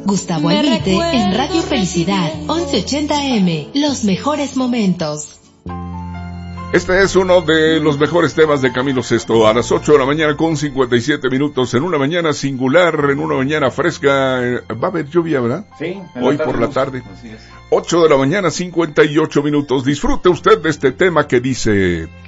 Gustavo Alvite en Radio Felicidad, 1180M, los mejores momentos. Este es uno de los mejores temas de Camilo Sesto, a las 8 de la mañana con 57 minutos, en una mañana singular, en una mañana fresca. Va a haber lluvia, ¿verdad? Sí. Hoy por la tarde. Así es. 8 de la mañana, 58 minutos. Disfrute usted de este tema que dice...